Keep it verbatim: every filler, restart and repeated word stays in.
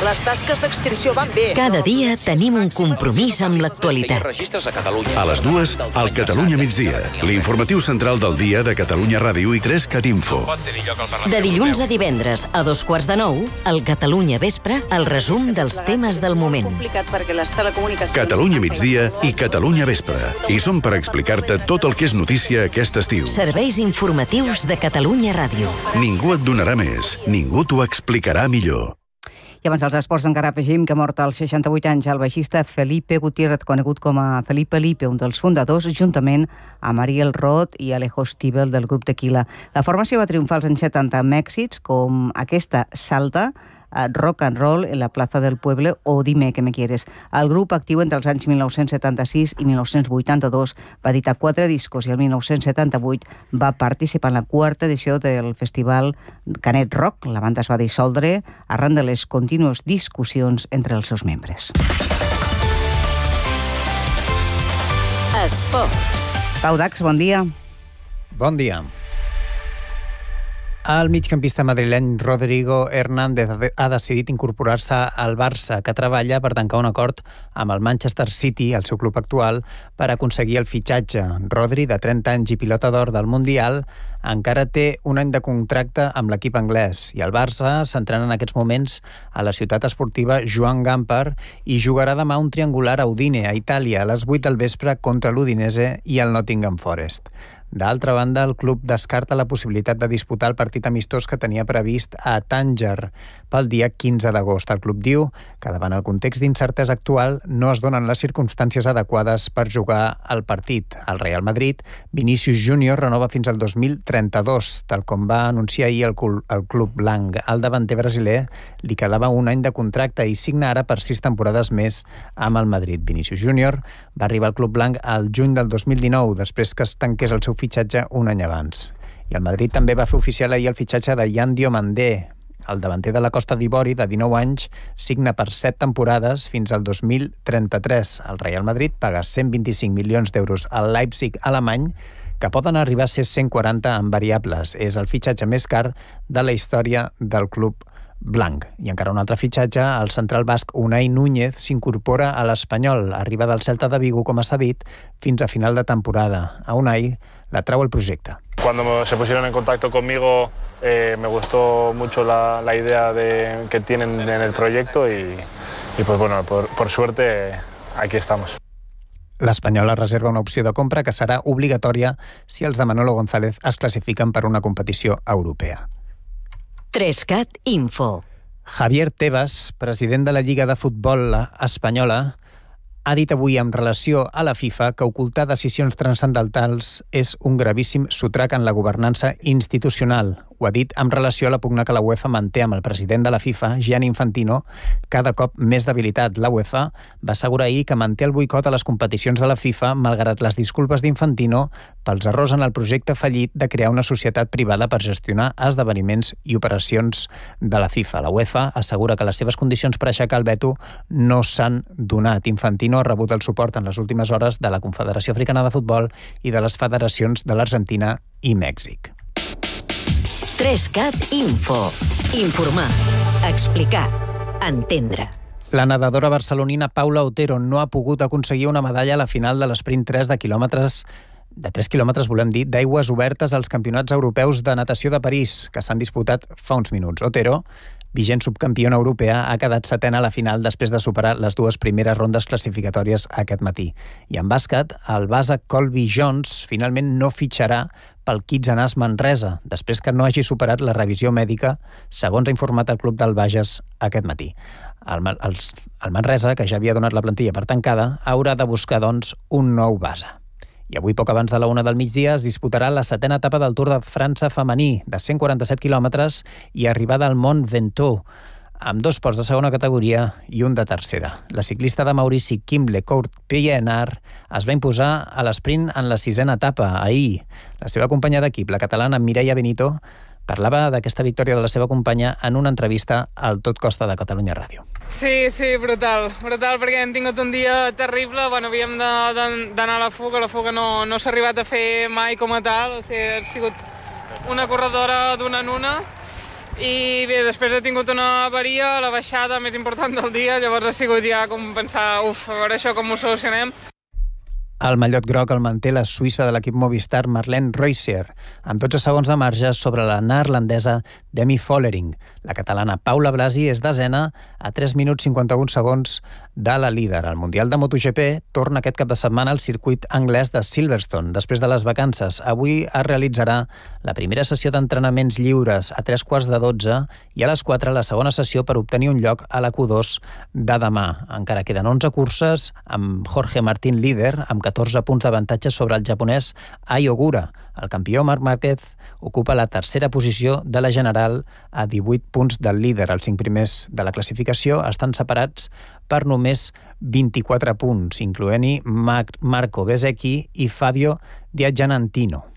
Les tasques d'extinció van bé. Cada dia tenim un compromís amb l'actualitat. A les dues, al Catalunya migdia. L'informatiu central del dia de Catalunya Ràdio i tres Cat Info. De dilluns a divendres, a dos quarts de nou, al Catalunya Vespre, el resum dels temes del moment. Catalunya migdia i Catalunya Vespre. I som per explicar-te tot el que és notícia aquest estiu. Serveis informatius de Catalunya Ràdio. Ningú et donarà més. Ningú t'ho explicarà millor. I abans dels esports encara afegim que ha mort als seixanta-vuit anys el baixista Felipe Gutiérrez, conegut com a Felipe Lipe, un dels fundadors, juntament amb Ariel Roth i Alejo Stivel del grup Tequila. La formació va triomfar als anys setanta amb èxits com aquesta Salta, Rock and Roll en la plaça del Pueblo o Dime que me quieres. El grup, actiu entre els anys mil nou-cents setanta-sis i mil nou-cents vuitanta-dos, va editar quatre discos i el mil nou-cents setanta-vuit va participar en la quarta edició del festival Canet Rock. La banda es va dissoldre arran de les contínues discussions entre els seus membres. Esports. Pau Dax, bon dia. Bon dia. El migcampista madrileny Rodrigo Hernández ha decidit incorporar-se al Barça, que treballa per tancar un acord amb el Manchester City, el seu club actual, per aconseguir el fitxatge. Rodri, de trenta anys i pilota d'or del Mundial, encara té un any de contracte amb l'equip anglès i el Barça s'entrena en aquests moments a la ciutat esportiva Joan Gamper i jugarà demà un triangular a Udine, a Itàlia, a les vuit del vespre contra l'Udinese i el Nottingham Forest. D'altra banda, el club descarta la possibilitat de disputar el partit amistós que tenia previst a Tànger pel dia quinze d'agost. El club diu que davant el context d'incertesa actual no es donen les circumstàncies adequades per jugar el partit. El Real Madrid, Vinícius Júnior, renova fins al dos mil trenta-dos, tal com va anunciar ahir el, el club blanc. Al davanter brasiler li quedava un any de contracte i signa ara per sis temporades més amb el Madrid. Vinícius Júnior va arribar al club blanc al juny del dos mil dinou, després que es tanqués el seu fitxatge un any abans. I el Madrid també va fer oficial ahir el fitxatge de Yan Diomandé. El davanter de la Costa d'Ivori, de dinou anys, signa per set temporades fins al dos mil trenta-tres. El Real Madrid paga cent vint-i-cinc milions d'euros al Leipzig alemany, que poden arribar a ser cent quaranta en variables. És el fitxatge més car de la història del club blanc. I encara un altre fitxatge, el central basc Unai Núñez s'incorpora a l'Espanyol. Arriba del Celta de Vigo, com s'ha dit, fins a final de temporada. A Unai la trau el projecte. Cuando se pusieron en contacto conmigo eh, me gustó mucho la, la idea de, que tienen en el proyecto y, y pues bueno, por, por suerte aquí estamos. L'Espanyol reserva una opció de compra que serà obligatòria si els de Manolo González es classifiquen per una competició europea. tres Cat Info. Javier Tebas, president de la Lliga de Futbol Espanyola, ha dit avui en relació a la FIFA que ocultar decisions transcendentals és un gravíssim sotrac en la governança institucional. Ho ha dit en relació a la pugna que la UEFA manté amb el president de la FIFA, Gianni Infantino, cada cop més debilitat. La UEFA va assegurar ahir que manté el boicot a les competicions de la FIFA malgrat les disculpes d'Infantino pels errors en el projecte fallit de crear una societat privada per gestionar esdeveniments i operacions de la FIFA. La UEFA assegura que les seves condicions per aixecar el veto no s'han donat. Infantino ha rebut el suport en les últimes hores de la Confederació Africana de Futbol i de les federacions de l'Argentina i Mèxic. tres Cat Info. Informar, explicar, entendre. La nedadora barcelonina Paula Otero no ha pogut aconseguir una medalla a la final de l'esprint tres de quilòmetres de tres quilòmetres, volem dir, d'aigües obertes als campionats europeus de natació de París, que s'han disputat fa uns minuts. Otero, vigent subcampiona europea, ha quedat setena a la final després de superar les dues primeres rondes classificatòries aquest matí. I en bàsquet, el base Colby Jones finalment no fitxarà pel Kids Anas Manresa, després que no hagi superat la revisió mèdica, segons ha informat el club del Bages aquest matí. El, el, el Manresa, que ja havia donat la plantilla per tancada, haurà de buscar, doncs, un nou base. I avui, poc abans de la una del migdia, es disputarà la setena etapa del Tour de França femení, de cent quaranta-set quilòmetres i arribada al Mont Ventoux, amb dos ports de segona categoria i un de tercera. La ciclista de Maurici Kim Lecourt-Pienaar es va imposar a l'esprint en la sisena etapa ahir. La seva companya d'equip, la catalana Mireia Benito, parlava d'aquesta victòria de la seva companya en una entrevista al Tot Costa de Catalunya Ràdio. Sí, sí, brutal, brutal, perquè hem tingut un dia terrible, bueno, havíem d'anar a la fuga, la fuga no, no s'ha arribat a fer mai com a tal, o sigui, ha sigut una corredora d'una en una, i bé, després he tingut una avaria, la baixada més important del dia, llavors ha sigut ja com pensar, uf, a veure això com ho solucionem. El mallot groc el manté la suïssa de l'equip Movistar Marlene Reusser, amb dotze segons de marge sobre la neerlandesa Demi Vollering. La catalana Paula Blasi és desena a tres minuts cinquanta-un segons de la líder. El Mundial de MotoGP torna aquest cap de setmana al circuit anglès de Silverstone, després de les vacances. Avui es realitzarà la primera sessió d'entrenaments lliures a tres quarts de dotze i a les quatre la segona sessió per obtenir un lloc a la Q dos de demà. Encara queden onze curses, amb Jorge Martín líder, amb catorze punts d'avantatge sobre el japonès Ai Ogura. El campió Marc Márquez ocupa la tercera posició de la general a divuit punts del líder. Els cinc primers de la classificació estan separats per només vint-i-quatre punts, incloent-hi Marco Bezzecchi i Fabio Diagianantino.